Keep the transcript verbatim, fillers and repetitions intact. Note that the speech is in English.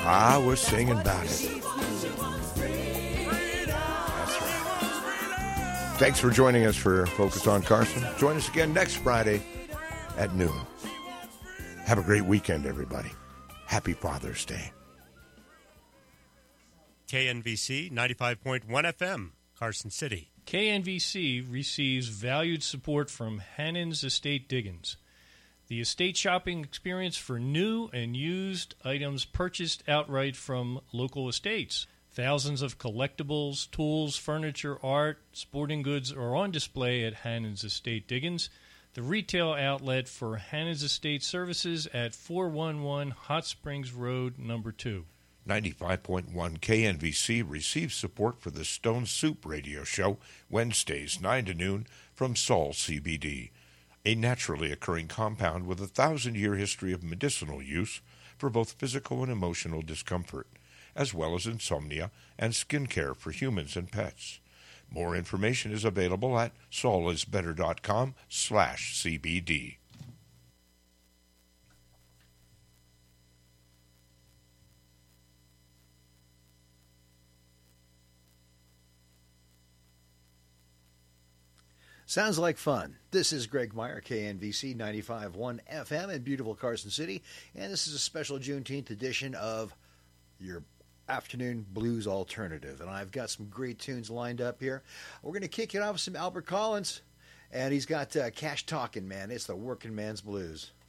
I was singing about it. Thanks for joining us for Focus on Carson. Join us again next Friday at noon. Have a great weekend, everybody. Happy Father's Day. K N V C ninety-five point one F M, Carson City. K N V C receives valued support from Hannon's Estate Diggins, the estate shopping experience for new and used items purchased outright from local estates. Thousands of collectibles, tools, furniture, art, sporting goods are on display at Hannon's Estate Diggins, the retail outlet for Hannon's Estate Services at four one one Hot Springs Road, number two. ninety-five point one K N V C receives support for the Stone Soup radio show Wednesdays, nine to noon, from Saul C B D, a naturally occurring compound with a thousand-year history of medicinal use for both physical and emotional discomfort, as well as insomnia and skin care for humans and pets. More information is available at saulisbetter.com slash CBD. Sounds like fun. This is Greg Meyer, K N V C ninety-five point one F M in beautiful Carson City, and this is a special Juneteenth edition of your afternoon blues alternative. And I've got some great tunes lined up here. We're going to kick it off with some Albert Collins, and he's got uh, Cash Talking, man. It's the working man's blues.